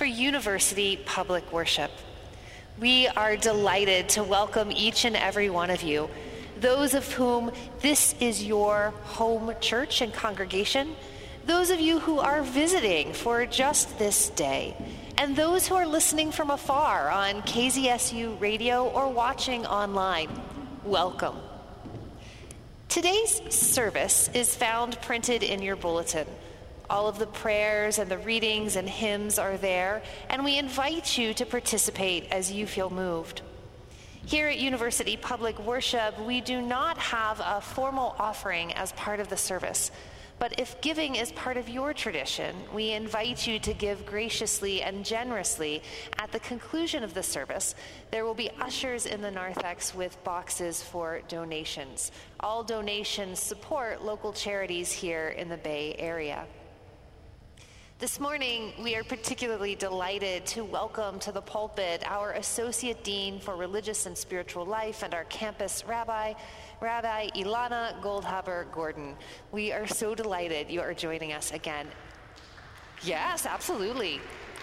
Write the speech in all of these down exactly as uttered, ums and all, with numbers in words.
for University Public Worship. We are delighted to welcome each and every one of you, those of whom this is your home church and congregation, those of you who are visiting for just this day, and those who are listening from afar on K Z S U radio or watching online. Welcome. Today's service is found printed in your bulletin. All of the prayers and the readings and hymns are there, and we invite you to participate as you feel moved. Here at University Public Worship, we do not have a formal offering as part of the service, but if giving is part of your tradition, we invite you to give graciously and generously. At the conclusion of the service, there will be ushers in the narthex with boxes for donations. All donations support local charities here in the Bay Area. This morning, we are particularly delighted to welcome to the pulpit our Associate Dean for Religious and Spiritual Life and our campus rabbi, Rabbi Ilana Goldhaber-Gordon. We are so delighted you are joining us again. Yes, absolutely.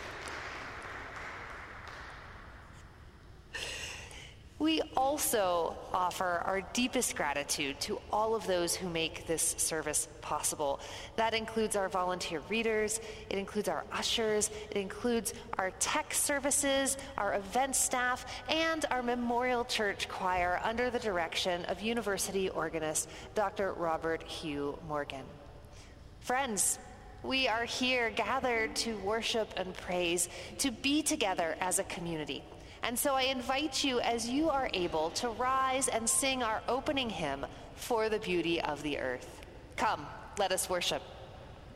We also offer our deepest gratitude to all of those who make this service possible. That includes our volunteer readers, it includes our ushers, it includes our tech services, our event staff, and our Memorial Church Choir under the direction of University organist Doctor Robert Hugh Morgan. Friends, we are here gathered to worship and praise, to be together as a community. And so I invite you, as you are able, to rise and sing our opening hymn, For the Beauty of the Earth. Come, let us worship.